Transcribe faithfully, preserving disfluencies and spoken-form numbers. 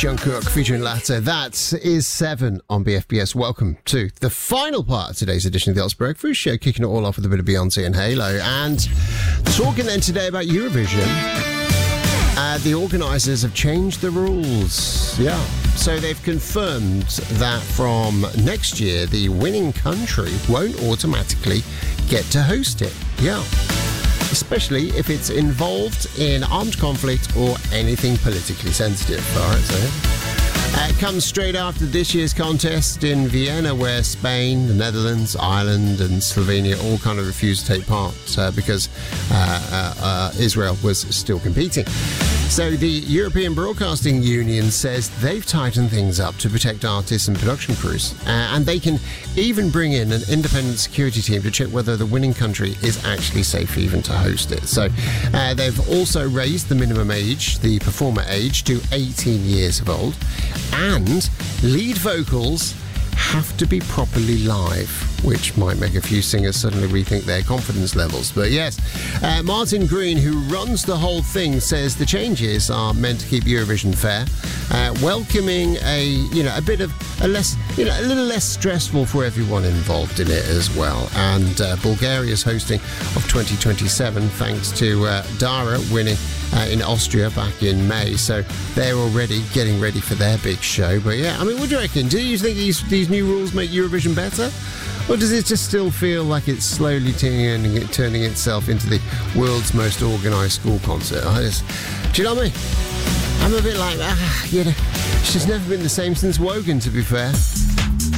Jungkook featuring Latte. That is seven on B F B S. Welcome to the final part of today's edition of the Ox Breakfast Show, kicking it all off with a bit of Beyonce and Halo. And talking then today about Eurovision, uh, the organisers have changed the rules. Yeah. So they've confirmed that from next year, the winning country won't automatically get to host it. Yeah. Especially if it's involved in armed conflict or anything politically sensitive. All right, so uh, it comes straight after this year's contest in Vienna, where Spain, the Netherlands, Ireland and Slovenia all kind of refused to take part uh, because uh, uh, uh, Israel was still competing. So the European Broadcasting Union says they've tightened things up to protect artists and production crews, uh, and they can even bring in an independent security team to check whether the winning country is actually safe even to host it. So uh, they've also raised the minimum age, the performer age, to eighteen years of old, and lead vocals have to be properly live, which might make a few singers suddenly rethink their confidence levels. But yes, uh, Martin Green, who runs the whole thing, says the changes are meant to keep Eurovision fair, uh, welcoming a you know a bit of a less you know a little less stressful for everyone involved in it as well. And uh, Bulgaria's hosting of twenty twenty-seven, thanks to uh, Dara winning uh, in Austria back in May. So they're already getting ready for their big show. But yeah, I mean, what do you reckon? Do you think these these new rules make Eurovision better? Or does it just still feel like it's slowly turning, turning itself into the world's most organised school concert? I just, do you know what I mean? I'm a bit like, ah, you know, it's just never been the same since Wogan, to be fair.